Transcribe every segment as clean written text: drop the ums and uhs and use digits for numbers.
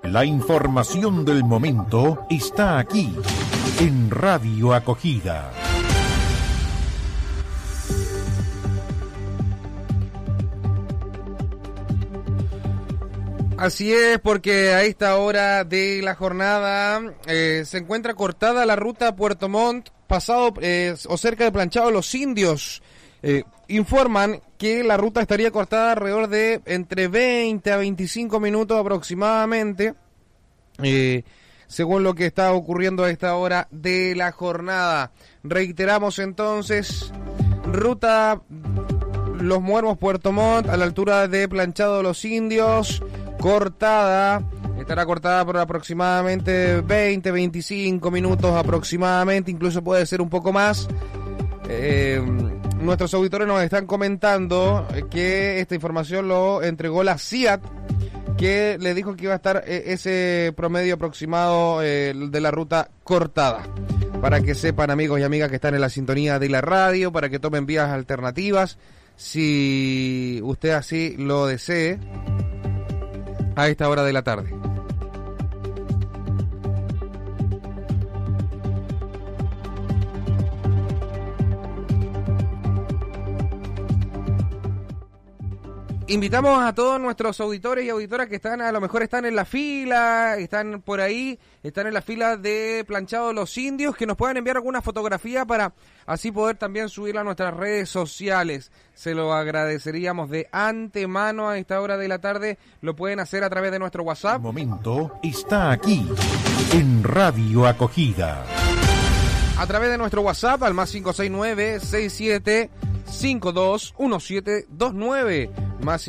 La información del momento está aquí, en Radio Acogida. Así es, porque a esta hora de la jornada se encuentra cortada la ruta Puerto Montt, pasado o cerca de Planchado Los Indios. Informan que la ruta estaría cortada alrededor de entre 20 a 25 minutos aproximadamente, según lo que está ocurriendo a esta hora de la jornada. Reiteramos entonces, ruta Los Muermos Puerto Montt a la altura de Planchado Los Indios, cortada, estará cortada por aproximadamente 20-25 minutos aproximadamente, incluso puede ser un poco más. Nuestros auditores nos están comentando que esta información lo entregó la CIAT, que le dijo que iba a estar ese promedio aproximado de la ruta cortada. Para que sepan, amigos y amigas que están en la sintonía de la radio, para que tomen vías alternativas, si usted así lo desee, a esta hora de la tarde. Invitamos a todos nuestros auditores y auditoras que están, a lo mejor están en la fila, están por ahí, están en la fila de Planchado Los Indios, que nos puedan enviar alguna fotografía para así poder también subirla a nuestras redes sociales. Se lo agradeceríamos de antemano a esta hora de la tarde. Lo pueden hacer a través de nuestro WhatsApp. El momento está aquí, en Radio Acogida. A través de nuestro WhatsApp al más 569-6752-1729. Más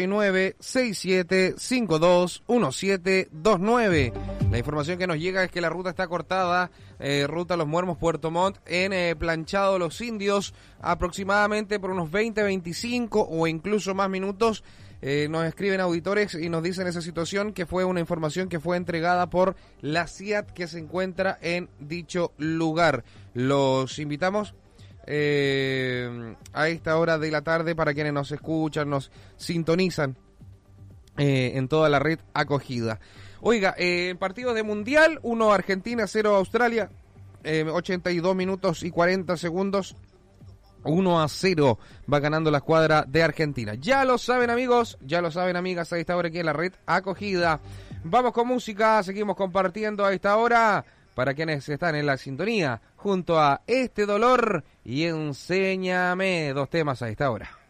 569-6752-1729. La información que nos llega es que la ruta está cortada, ruta Los Muermos Puerto Montt, en Planchado Los Indios, aproximadamente por unos 20-25 o incluso más minutos. Nos escriben auditores y nos dicen esa situación, que fue una información que fue entregada por la CIAT, que se encuentra en dicho lugar. Los invitamos a esta hora de la tarde, para quienes nos escuchan, nos sintonizan en toda la red Acogida. Oiga, partido de Mundial, 1 Argentina, 0 Australia, 82 minutos y 40 segundos. 1-0 va ganando la escuadra de Argentina. Ya lo saben, amigos, ya lo saben, amigas, a esta hora aquí en la red Acogida. Vamos con música, seguimos compartiendo a esta hora para quienes están en la sintonía junto a Este Dolor y Enséñame, dos temas a esta hora.